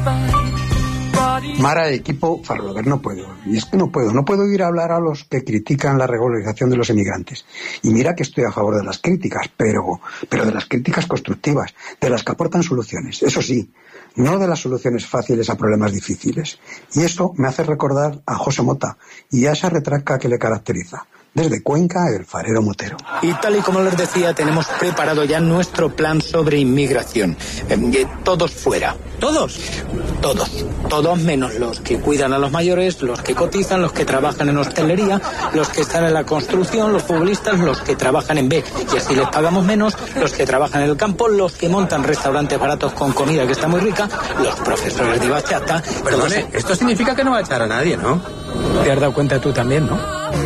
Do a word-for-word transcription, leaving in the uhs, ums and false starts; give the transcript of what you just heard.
Mara, equipo Farlover, no puedo. Y es que no puedo. No puedo ir a hablar a los que critican la regularización de los emigrantes. Y mira que estoy a favor de las críticas, pero, pero de las críticas constructivas, de las que aportan soluciones. Eso sí, no de las soluciones fáciles a problemas difíciles. Y eso me hace recordar a José Mota y a esa retranca que le caracteriza. Desde Cuenca, el farero motero. Y tal y como les decía, tenemos preparado ya nuestro plan sobre inmigración. Eh, todos fuera. ¿Todos? Todos. Todos menos los que cuidan a los mayores, los que cotizan, los que trabajan en hostelería, los que están en la construcción, los futbolistas, los que trabajan en B. Y así les pagamos menos, los que trabajan en el campo, los que montan restaurantes baratos con comida que está muy rica, los profesores de bachata. Perdone, esto significa que no va a echar a nadie, ¿no? Te has dado cuenta tú también, ¿no?